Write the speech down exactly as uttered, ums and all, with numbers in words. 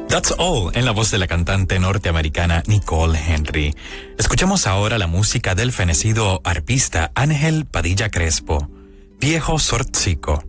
That's All, en la voz de la cantante norteamericana Nicole Henry. Escuchamos ahora la música del fenecido arpista Ángel Padilla Crespo, Viejo Sortzico.